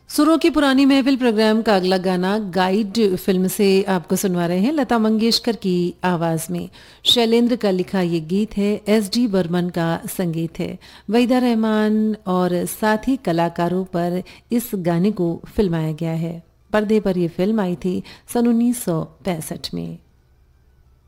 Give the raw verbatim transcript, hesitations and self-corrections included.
सुरों की पुरानी महफिल प्रोग्राम का अगला गाना गाइड फिल्म से आपको सुनवा रहे हैं लता मंगेशकर की आवाज में। शैलेंद्र का लिखा ये गीत है, एस डी बर्मन का संगीत है। वहीदा रहमान और साथी कलाकारों पर इस गाने को फिल्माया गया है। पर्दे पर यह फिल्म आई थी सन उन्नीस सौ पैंसठ में।